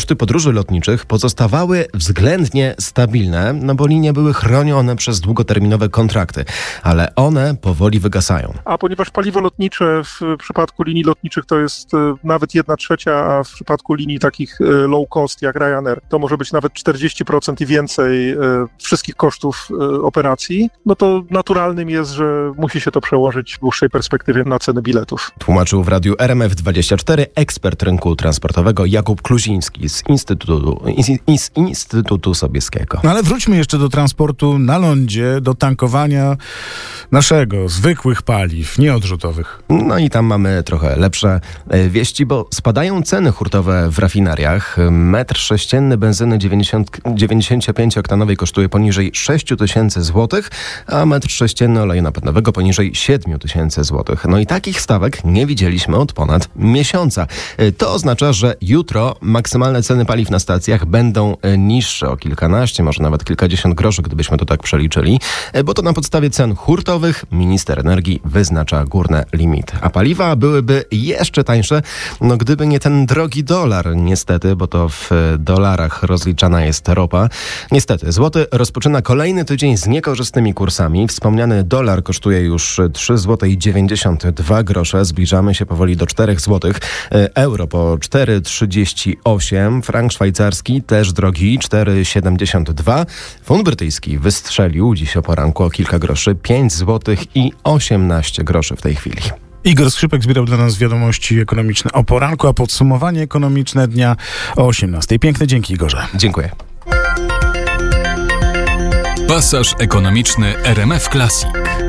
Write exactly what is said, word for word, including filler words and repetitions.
koszty podróży lotniczych pozostawały względnie stabilne, no bo linie były chronione przez długoterminowe kontrakty, ale one powoli wygasają. A ponieważ paliwo lotnicze w przypadku linii lotniczych to jest nawet jedna trzecia, a w przypadku linii takich low cost jak Ryanair to może być nawet czterdzieści procent i więcej wszystkich kosztów operacji, no to naturalnym jest, że musi się to przełożyć w dłuższej perspektywie na ceny biletów. Tłumaczył w radiu R M F dwadzieścia cztery ekspert rynku transportowego Jakub Kluziński z Instytutu, z Instytutu Sobieskiego. No ale wróćmy jeszcze do transportu na lądzie, do tankowania naszego, zwykłych paliw, nieodrzutowych. No i tam mamy trochę lepsze wieści, bo spadają ceny hurtowe w rafineriach. Metr sześcienny benzyny dziewięćdziesięciopięcioktanowej kosztuje poniżej sześć tysięcy złotych, a metr sześcienny oleju napędowego poniżej siedem tysięcy złotych. No i takich stawek nie widzieliśmy od ponad miesiąca. To oznacza, że jutro maksymalne ceny paliw na stacjach będą niższe o kilkanaście, może nawet kilkadziesiąt groszy, gdybyśmy to tak przeliczyli, bo to na podstawie cen hurtowych minister energii wyznacza górne limity. A paliwa byłyby jeszcze tańsze, no gdyby nie ten drogi dolar, niestety, bo to w dolarach rozliczana jest ropa. Niestety, złoty rozpoczyna kolejny tydzień z niekorzystnymi kursami. Wspomniany dolar kosztuje już trzy złote dziewięćdziesiąt dwa grosze. Zbliżamy się powoli do cztery złote. Euro po cztery trzydzieści osiem. Frank szwajcarski też drogi, cztery siedemdziesiąt dwa. Funt brytyjski wystrzelił dziś o poranku o kilka groszy. pięć złotych osiemnaście groszy w tej chwili. Igor Skrzypek zbierał dla nas wiadomości ekonomiczne o poranku, a podsumowanie ekonomiczne dnia o osiemnastej. Piękne dzięki, Igorze. Dziękuję. Pasaż ekonomiczny R M F Classic.